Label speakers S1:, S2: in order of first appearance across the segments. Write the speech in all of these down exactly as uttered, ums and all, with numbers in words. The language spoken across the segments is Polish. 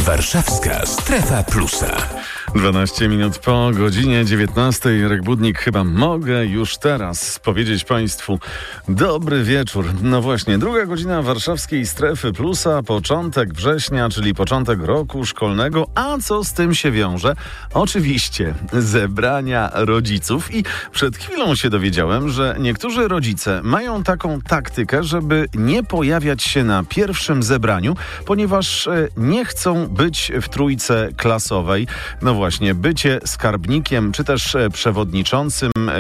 S1: Warszawska Strefa Plusa.
S2: dwanaście minut po godzinie dziewiętnastej. Jarek Budnik, chyba mogę już teraz powiedzieć Państwu dobry wieczór. No właśnie, druga godzina Warszawskiej Strefy Plusa, początek września, czyli początek roku szkolnego. A co z tym się wiąże? Oczywiście zebrania rodziców. I przed chwilą się dowiedziałem, że niektórzy rodzice mają taką taktykę, żeby nie pojawiać się na pierwszym zebraniu, ponieważ nie chcą być w trójce klasowej. No właśnie, bycie skarbnikiem, czy też przewodniczącym e,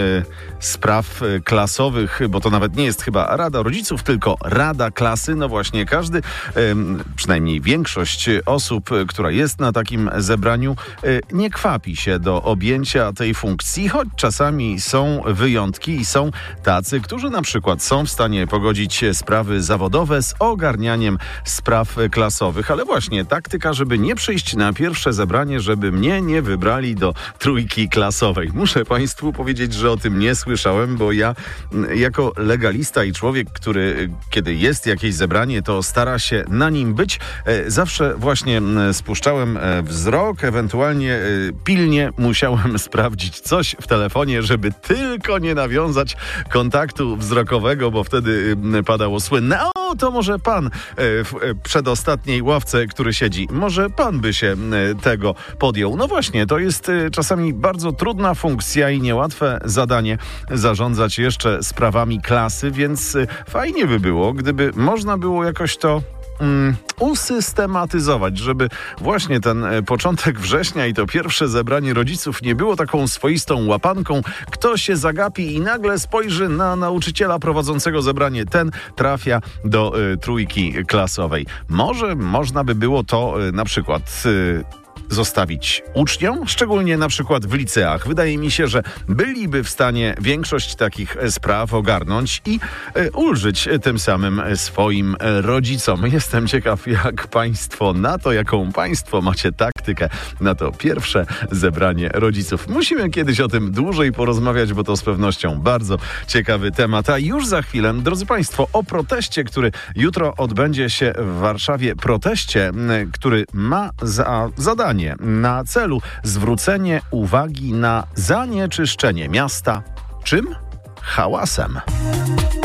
S2: spraw e, klasowych, bo to nawet nie jest chyba Rada Rodziców, tylko Rada Klasy. No właśnie, każdy, e, przynajmniej większość osób, e, która jest na takim zebraniu, e, nie kwapi się do objęcia tej funkcji, choć czasami są wyjątki i są tacy, którzy na przykład są w stanie pogodzić sprawy zawodowe z ogarnianiem spraw klasowych. Ale właśnie, taktyka, żeby nie przyjść na pierwsze zebranie, żeby mnie nie wybrali do trójki klasowej. Muszę Państwu powiedzieć, że o tym nie słyszałem, bo ja jako legalista i człowiek, który kiedy jest jakieś zebranie, to stara się na nim być, zawsze właśnie spuszczałem wzrok, ewentualnie pilnie musiałem sprawdzić coś w telefonie, żeby tylko nie nawiązać kontaktu wzrokowego, bo wtedy padało słynne: o, to może pan w przedostatniej ławce, który siedzi, może pan by się tego podjął. No właśnie, to jest czasami bardzo trudna funkcja i niełatwe zadanie zarządzać jeszcze sprawami klasy, więc fajnie by było, gdyby można było jakoś to um, usystematyzować, żeby właśnie ten początek września i to pierwsze zebranie rodziców nie było taką swoistą łapanką. Kto się zagapi i nagle spojrzy na nauczyciela prowadzącego zebranie, ten trafia do y, trójki klasowej. Może można by było to y, na przykład y, zostawić uczniom, szczególnie na przykład w liceach. Wydaje mi się, że byliby w stanie większość takich spraw ogarnąć i e, ulżyć tym samym swoim rodzicom. Jestem ciekaw, jak Państwo na to, jaką Państwo macie taktykę na to pierwsze zebranie rodziców. Musimy kiedyś o tym dłużej porozmawiać, bo to z pewnością bardzo ciekawy temat. A już za chwilę, drodzy Państwo, o proteście, który jutro odbędzie się w Warszawie. Proteście, który ma za zadanie na celu zwrócenie uwagi na zanieczyszczenie miasta. Czym? Hałasem.